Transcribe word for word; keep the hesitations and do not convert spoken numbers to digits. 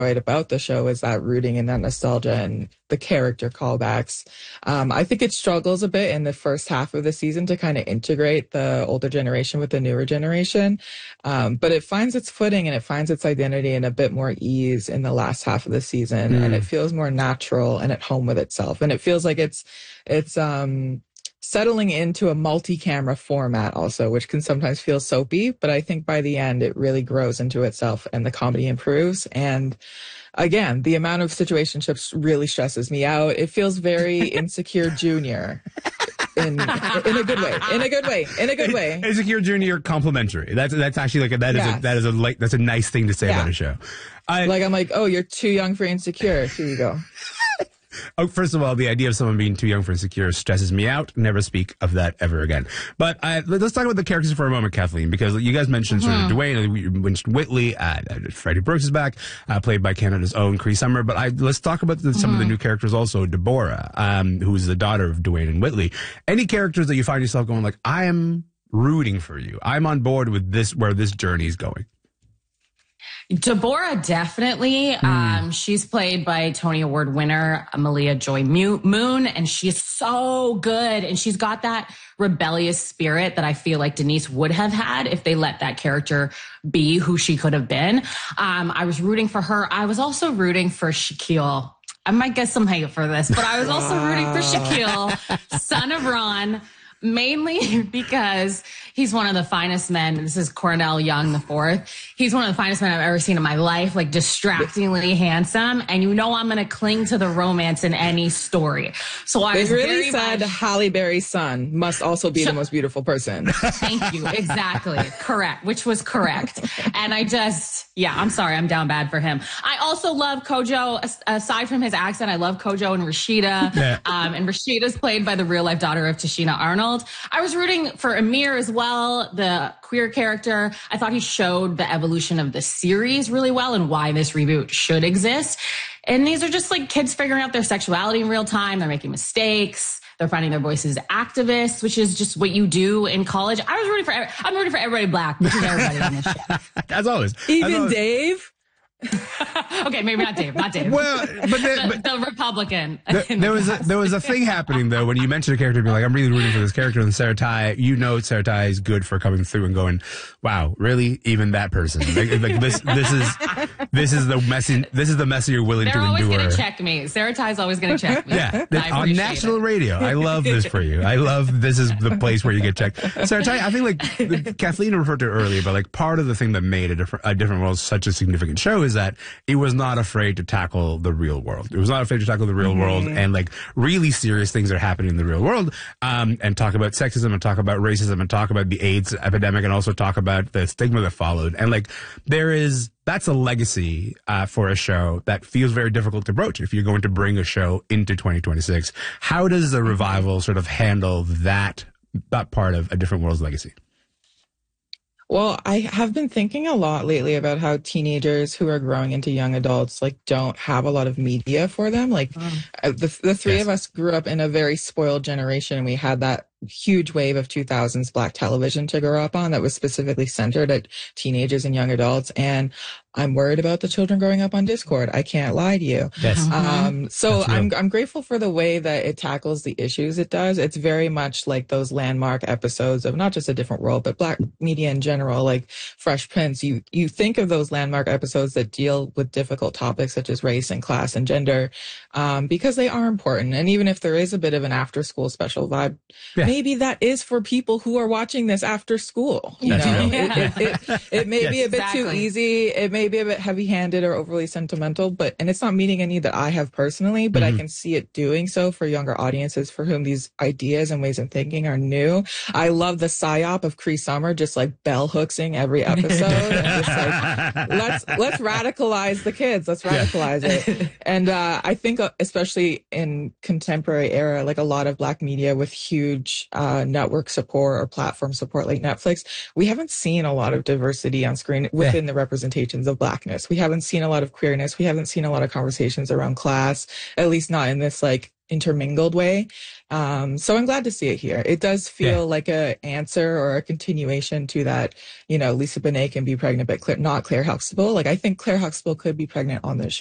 about the show is that rooting in that nostalgia and the character callbacks. Um, I think it struggles a bit in the first half of the season to kind of integrate the older generation with the newer generation. Um, but it finds its footing and it finds its identity and a bit more ease in the last half of the season. Mm. And it feels more natural and at home with itself. And it feels like it's, it's, um, settling into a multi-camera format also, which can sometimes feel soapy, but I think by the end it really grows into itself and the comedy improves. And again, the amount of situationships really stresses me out. It feels very Insecure Junior. In, in a good way, in a good way, in a good way. Insecure Junior complimentary. That's that's actually like a, that is yeah. a, that is a like that's a nice thing to say yeah. about a show. I, like I'm like, oh, you're too young for Insecure. Here you go. Oh, first of all, the idea of someone being too young for Insecure stresses me out. Never speak of that ever again. But uh, let's talk about the characters for a moment, Kathleen, because you guys mentioned mm-hmm. sort of Dwayne, you mentioned Whitley, uh, Freddie Brooks is back, uh, played by Canada's own Cree Summer. But I, let's talk about the, some mm-hmm. of the new characters also. Deborah, um, who is the daughter of Dwayne and Whitley. Any characters that you find yourself going like, I am rooting for you. I'm on board with this, where this journey is going. Deborah, definitely. Mm. Um, she's played by Tony Award winner Malia Joy Moon, and she's so good. And she's got that rebellious spirit that I feel like Denise would have had if they let that character be who she could have been. Um, I was rooting for her. I was also rooting for Shaquille. I might get some hate for this, but I was also rooting for Shaquille, son of Ron, mainly because he's one of the finest men. This is Cornell Young the fourth. He's one of the finest men I've ever seen in my life, like distractingly handsome. And you know I'm going to cling to the romance in any story. So I they was really very said much... Halle Berry's son must also be so, the most beautiful person. Thank you. Exactly. Correct. Which was correct. And I just, yeah, I'm sorry. I'm down bad for him. I also love Kojo. Aside from his accent, I love Kojo and Rashida. Yeah. Um, and Rashida's played by the real life daughter of Tashina Arnold. I was rooting for Amir as well, the queer character. I thought he showed the evolution of the series really well and why this reboot should exist. And these are just like kids figuring out their sexuality in real time. They're making mistakes. They're finding their voices as activists, which is just what you do in college. I was rooting for, I'm rooting for everybody black, which is everybody in this show. As always. Even As always. Dave? Okay, maybe not Dave, not Dave. Well, but, the, but the, the Republican. The, the there was a, there was a thing happening though when you mentioned a character being like, I'm really rooting for this character, and Sarah Tai, you know, Sarah Tai is good for coming through and going, wow, really, even that person, like, like this, this is this is the messy, this is the mess you're willing They're to endure. They're always going to check me. Sarah Tai's always going to check me. Yeah, on national it. radio. I love this for you. I love this is the place where you get checked. Sarah Tai, I think like Kathleen referred to it earlier, but like part of the thing that made a different, a different world such a significant show is that it was not afraid to tackle the real world. It was not afraid to tackle the real mm-hmm. world and like really serious things that are happening in the real world, um, and talk about sexism and talk about racism and talk about the AIDS epidemic and also talk about the stigma that followed. And like there is, that's a legacy uh, for a show that feels very difficult to broach if you're going to bring a show into twenty twenty-six. How does the revival sort of handle that, that part of A Different World's legacy? Well, I have been thinking a lot lately about how teenagers who are growing into young adults like don't have a lot of media for them. Like oh. the the three yes. of us grew up in a very spoiled generation. We had that huge wave of two thousands black television to grow up on that was specifically centered at teenagers and young adults. And I'm worried about the children growing up on Discord. I can't lie to you. Yes. Um, so I'm I'm grateful for the way that it tackles the issues it does. It's very much like those landmark episodes of not just A Different World, but black media in general, like Fresh Prince. You you think of those landmark episodes that deal with difficult topics such as race and class and gender, um, because they are important. And even if there is a bit of an after school special vibe, yeah. maybe that is for people who are watching this after school. You That's know, yeah. it, it, it, it may yes, be a bit exactly. too easy. It may be a bit heavy-handed or overly sentimental, but and it's not meeting any that I have personally, but mm-hmm. I can see it doing so for younger audiences for whom these ideas and ways of thinking are new. I love the psyop of Cree Summer just like bell hooksing every episode and just like let's let's radicalize the kids, let's radicalize yeah. it. And uh, I think uh, especially in contemporary era, like a lot of black media with huge uh, network support or platform support like Netflix, we haven't seen a lot of diversity on screen within yeah. the representations of blackness. We haven't seen a lot of queerness. We haven't seen a lot of conversations around class, at least not in this like intermingled way. Um, so I'm glad to see it here. It does feel Yeah. like a answer or a continuation to that, you know, Lisa Bonet can be pregnant, but Claire, not Claire Huxtable. Like, I think Claire Huxtable could be pregnant on this show.